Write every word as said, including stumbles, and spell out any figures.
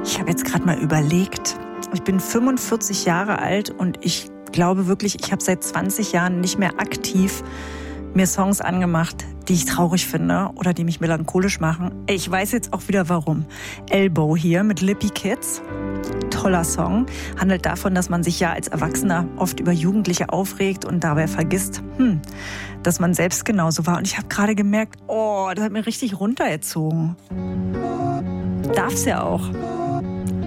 Ich habe jetzt gerade mal überlegt. Ich bin fünfundvierzig Jahre alt und ich glaube wirklich, ich habe seit zwanzig Jahren nicht mehr aktiv mir Songs angemacht, die ich traurig finde oder die mich melancholisch machen. Ich weiß jetzt auch wieder warum. Elbow hier mit Lippy Kids. Toller Song. Handelt davon, dass man sich ja als Erwachsener oft über Jugendliche aufregt und dabei vergisst, hm, dass man selbst genauso war. Und ich habe gerade gemerkt, oh, das hat mir richtig runtergezogen. Darf's ja auch.